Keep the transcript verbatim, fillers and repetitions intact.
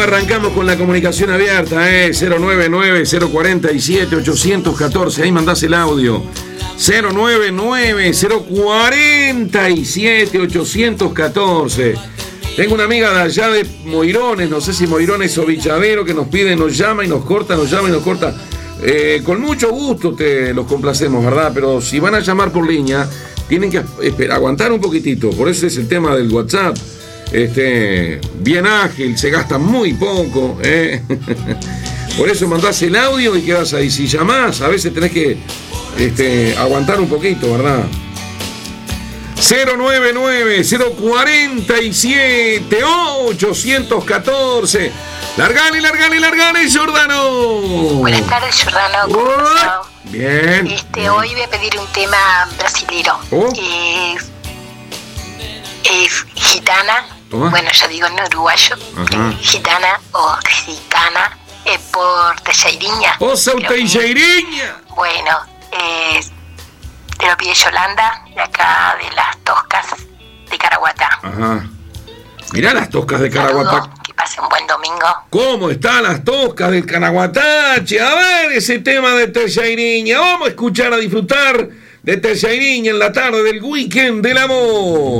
Bueno, arrancamos con la comunicación abierta, ¿eh? cero nueve nueve, cero cuatro siete, ocho uno cuatro. Ahí mandás el audio. cero nueve nueve, cero cuatro siete, ocho uno cuatro. Tengo una amiga de allá de Moirones, no sé si Moirones o Villavero, que nos pide, nos llama y nos corta, nos llama y nos corta. Eh, con mucho gusto te los complacemos, ¿verdad? Pero si van a llamar por línea, tienen que esperar, aguantar un poquitito. Por eso es el tema del WhatsApp. Este, bien ágil, se gasta muy poco, ¿eh? Por eso mandás el audio y quedás ahí. Si llamás, a veces tenés que este, aguantar un poquito, ¿verdad? cero nueve nueve, cero cuatro siete, ocho uno cuatro. Largale, largale, largale, Giordano. Buenas tardes, Giordano. ¿Cómo Oh, estás? bien. Este, bien. Hoy voy a pedir un tema brasilero. Oh. Es, es gitana. Toma. Bueno, yo digo en uruguayo. Ajá. Gitana o gitana eh, por Teixeirinha. ¡Oh, Sau Creo que- Teixeirinha! Bueno, eh, te lo pide Yolanda, de acá de las Toscas de Caraguatá. Ajá. Mirá las toscas de Caraguatá. Saludos, que pasen un buen domingo. ¿Cómo están las toscas del Caraguatache? A ver ese tema de Teixeirinha. Vamos a escuchar, a disfrutar de Teixeirinha en la tarde del weekend del amor.